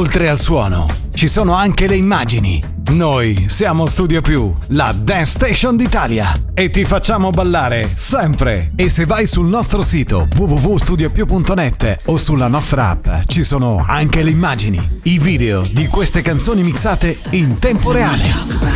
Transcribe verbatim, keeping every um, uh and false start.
Oltre al suono, ci sono anche le immagini. Noi siamo Studio Più, la Dance Station d'Italia, e ti facciamo ballare sempre. E se vai sul nostro sito w w w punto studio più punto net o sulla nostra app, ci sono anche le immagini, i video di queste canzoni mixate in tempo reale.